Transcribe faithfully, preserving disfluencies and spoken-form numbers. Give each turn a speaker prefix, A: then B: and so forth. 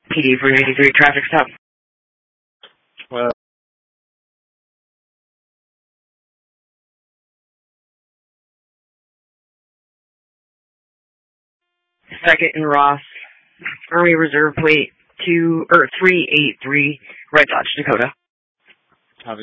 A: P D for ninety-three traffic stop.
B: Well,
A: Second and Ross, Army Reserve Plate two or three eight three, Red Dodge, Dakota.